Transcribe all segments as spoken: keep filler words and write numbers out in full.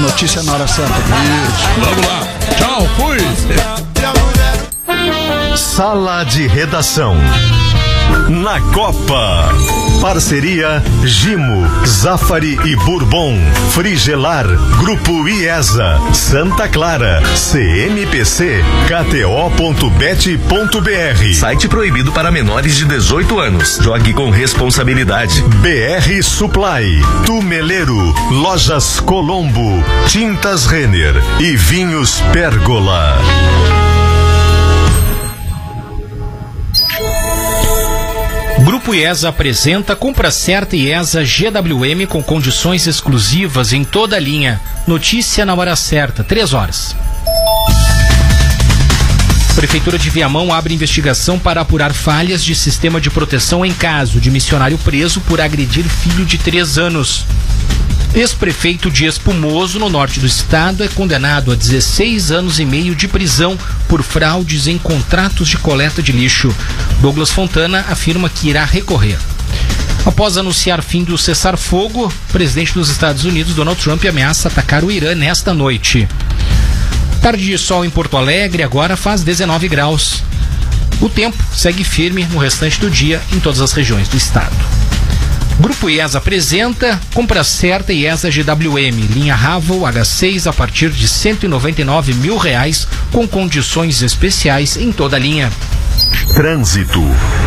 Notícia na hora certa. Isso, vamos lá. Tchau, fui. Sala de Redação. Na Copa. Parceria Gimo, Zafari e Bourbon, Frigelar, Grupo IESA, Santa Clara, C M P C, K T O ponto bet ponto B R. Site proibido para menores de dezoito anos. Jogue com responsabilidade. B R Supply, Tumeleiro, Lojas Colombo, Tintas Renner e Vinhos Pérgola. Grupo IESA apresenta Compra Certa IESA G W M com condições exclusivas em toda a linha. Notícia na hora certa, três horas. Prefeitura de Viamão abre investigação para apurar falhas de sistema de proteção em caso de missionário preso por agredir filho de três anos. Ex-prefeito de Espumoso, no norte do estado, é condenado a dezesseis anos e meio de prisão por fraudes em contratos de coleta de lixo. Douglas Fontana afirma que irá recorrer. Após anunciar fim do cessar-fogo, o presidente dos Estados Unidos, Donald Trump, ameaça atacar o Irã nesta noite. Tarde de sol em Porto Alegre, agora faz dezenove graus. O tempo segue firme no restante do dia em todas as regiões do estado. Grupo IESA apresenta Compra Certa IESA G W M, linha Ravel H seis a partir de cento e noventa e nove mil reais, com condições especiais em toda a linha. Trânsito.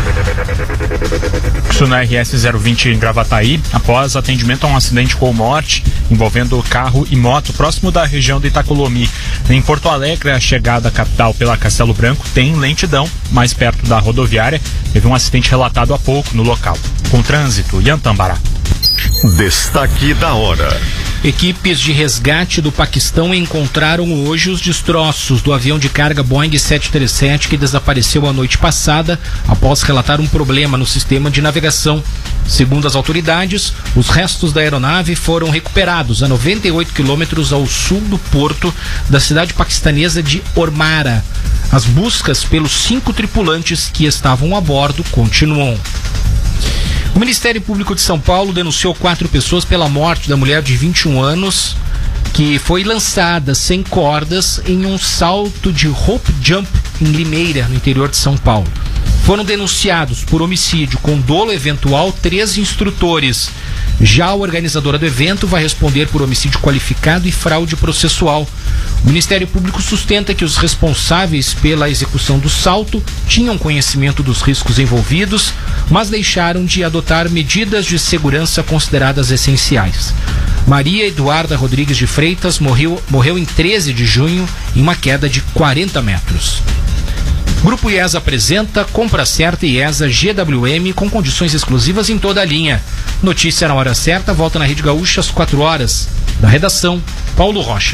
Isso na R S zero vinte em Gravataí, após atendimento a um acidente com morte envolvendo carro e moto próximo da região de Itacolomi. Em Porto Alegre, a chegada à capital pela Castelo Branco tem lentidão, mais perto da rodoviária. Teve um acidente relatado há pouco no local. Com trânsito, Yantambará. Destaque da hora. Equipes de resgate do Paquistão encontraram hoje os destroços do avião de carga Boeing sete três sete que desapareceu a noite passada após relatar um problema no sistema de navegação. Segundo as autoridades, os restos da aeronave foram recuperados a noventa e oito quilômetros ao sul do porto da cidade paquistanesa de Ormara. As buscas pelos cinco tripulantes que estavam a bordo continuam. O Ministério Público de São Paulo denunciou quatro pessoas pela morte da mulher de vinte e um anos que foi lançada sem cordas em um salto de rope jump em Limeira, no interior de São Paulo. Foram denunciados por homicídio com dolo eventual três instrutores. Já a organizadora do evento vai responder por homicídio qualificado e fraude processual. O Ministério Público sustenta que os responsáveis pela execução do salto tinham conhecimento dos riscos envolvidos, mas deixaram de adotar medidas de segurança consideradas essenciais. Maria Eduarda Rodrigues de Freitas morreu, morreu em treze de junho em uma queda de quarenta metros. Grupo IESA apresenta Compra Certa IESA G W M com condições exclusivas em toda a linha. Notícia na hora certa, volta na Rede Gaúcha às quatro horas. Da redação, Paulo Rocha.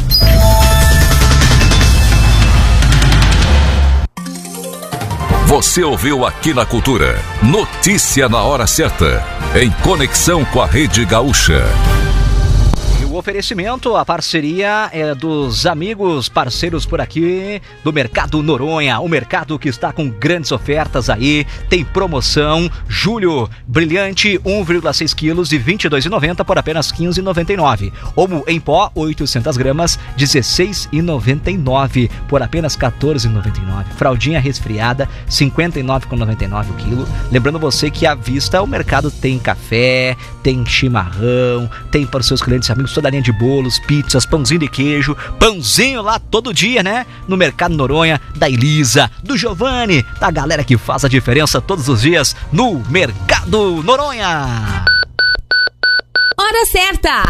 Você ouviu aqui na Cultura. Notícia na hora certa. Em conexão com a Rede Gaúcha. O oferecimento, a parceria é dos amigos parceiros por aqui do Mercado Noronha, o mercado que está com grandes ofertas aí, tem promoção, julho, brilhante, um vírgula seis quilos e vinte e dois reais e noventa centavos por apenas quinze reais e noventa e nove centavos. Omo em pó, oitocentas gramas, dezesseis reais e noventa e nove centavos por apenas quatorze reais e noventa e nove centavos. Fraldinha resfriada, cinquenta e nove reais e noventa e nove centavos o quilo. Lembrando você que à vista o mercado tem café, tem chimarrão, tem para os seus clientes e amigos toda a linha de bolos, pizzas, pãozinho de queijo, pãozinho lá todo dia, né? No Mercado Noronha, da Elisa, do Giovanni, da galera que faz a diferença todos os dias no Mercado Noronha. Hora certa!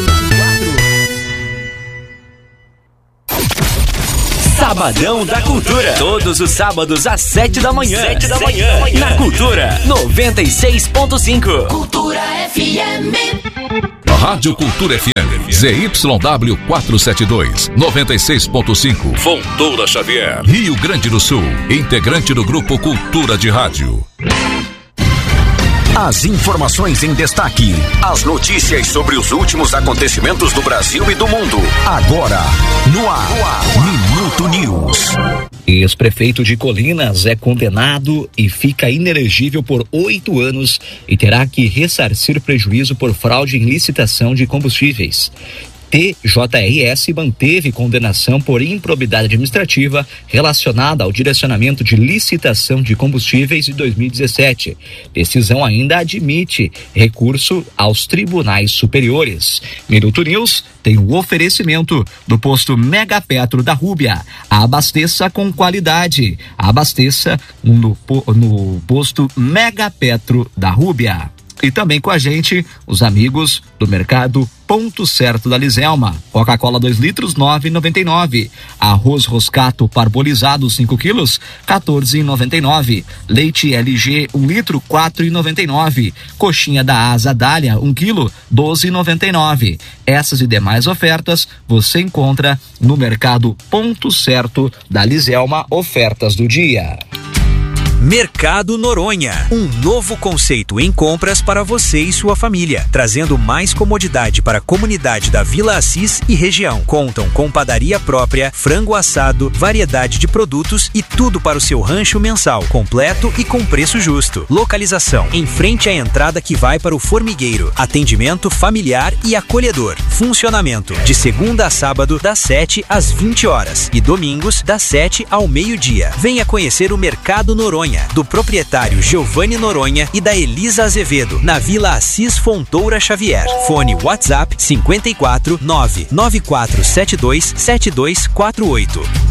Sabadão da Cultura. Todos os sábados às sete da manhã. Sete da manhã. Na Cultura, noventa e seis ponto cinco. Cultura F M. Rádio Cultura F M. Z Y W quatrocentos e setenta e dois, noventa e seis ponto cinco. Fontoura Xavier. Rio Grande do Sul. Integrante do Grupo Cultura de Rádio. As informações em destaque. As notícias sobre os últimos acontecimentos do Brasil e do mundo. Agora, no ar, no ar. Minuto News. Ex-prefeito de Colinas é condenado e fica inelegível por oito anos e terá que ressarcir prejuízo por fraude em licitação de combustíveis. T J R S manteve condenação por improbidade administrativa relacionada ao direcionamento de licitação de combustíveis de dois mil e dezessete. Decisão ainda admite recurso aos tribunais superiores. Minuto News tem o oferecimento do posto Mega Petro da Rúbia. Abasteça com qualidade. Abasteça no, no posto Mega Petro da Rúbia. E também com a gente, os amigos do Mercado Ponto Certo da Liselma. Coca-Cola dois litros, nove reais e noventa e nove centavos. Arroz Roscato parbolizado cinco quilos, quatorze reais e noventa e nove centavos. Leite L G um litro, quatro reais e noventa e nove centavos. Coxinha da Asa Dália um quilo, doze reais e noventa e nove centavos. Essas e demais ofertas você encontra no Mercado Ponto Certo da Liselma. Ofertas do dia. Mercado Noronha, um novo conceito em compras para você e sua família, trazendo mais comodidade para a comunidade da Vila Assis e região. Contam com padaria própria, frango assado, variedade de produtos e tudo para o seu rancho mensal, completo e com preço justo. Localização: em frente à entrada que vai para o formigueiro. Atendimento familiar e acolhedor. Funcionamento: de segunda a sábado, das sete às vinte horas e domingos, das sete ao meio-dia. Venha conhecer o Mercado Noronha, do proprietário Giovanni Noronha e da Elisa Azevedo, na Vila Assis Fontoura Xavier. Fone WhatsApp cinquenta e quatro, nove nove quatro sete dois, sete dois quatro oito.